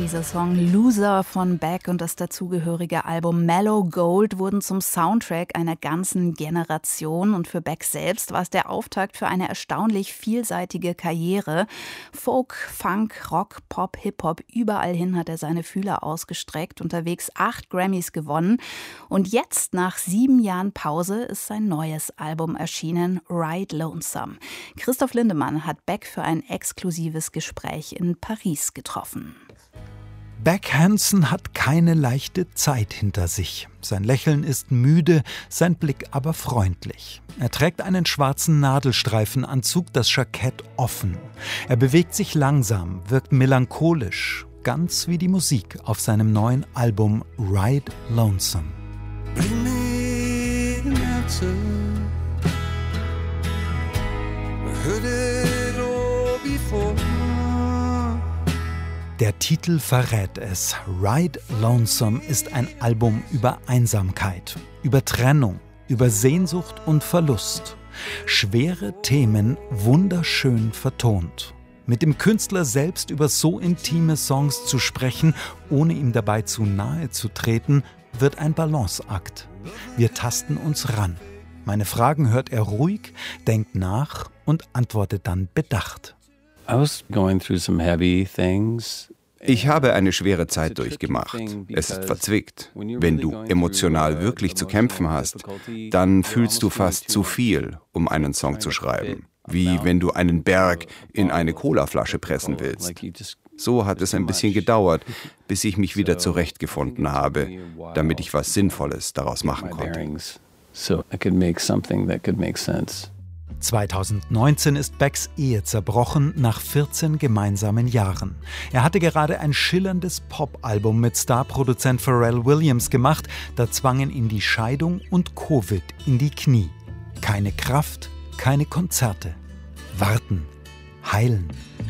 Dieser Song Loser von Beck und das dazugehörige Album Mellow Gold wurden zum Soundtrack einer ganzen Generation. Und für Beck selbst war es der Auftakt für eine erstaunlich vielseitige Karriere. Folk, Funk, Rock, Pop, Hip-Hop, überall hin hat er seine Fühler ausgestreckt, unterwegs 8 Grammys gewonnen. Und jetzt, nach 7 Jahren Pause, ist sein neues Album erschienen, Ride Lonesome. Christoph Lindemann hat Beck für ein exklusives Gespräch in Paris getroffen. Beck Hansen hat keine leichte Zeit hinter sich. Sein Lächeln ist müde, sein Blick aber freundlich. Er trägt einen schwarzen Nadelstreifenanzug, das Jackett offen. Er bewegt sich langsam, wirkt melancholisch, ganz wie die Musik auf seinem neuen Album Ride Lonesome. Bring me an answer. I heard it all before. Der Titel verrät es. Ride Lonesome ist ein Album über Einsamkeit, über Trennung, über Sehnsucht und Verlust. Schwere Themen wunderschön vertont. Mit dem Künstler selbst über so intime Songs zu sprechen, ohne ihm dabei zu nahe zu treten, wird ein Balanceakt. Wir tasten uns ran. Meine Fragen hört er ruhig, denkt nach und antwortet dann bedacht. Ich habe eine schwere Zeit durchgemacht. Es ist verzwickt. Wenn du emotional wirklich zu kämpfen hast, dann fühlst du fast zu viel, um einen Song zu schreiben. Wie wenn du einen Berg in eine Colaflasche pressen willst. So hat es ein bisschen gedauert, bis ich mich wieder zurechtgefunden habe, damit ich was Sinnvolles daraus machen konnte. 2019 ist Becks Ehe zerbrochen nach 14 gemeinsamen Jahren. Er hatte gerade ein schillerndes Pop-Album mit Starproduzent Pharrell Williams gemacht, da zwangen ihn die Scheidung und Covid in die Knie. Keine Kraft, keine Konzerte. Warten, heilen.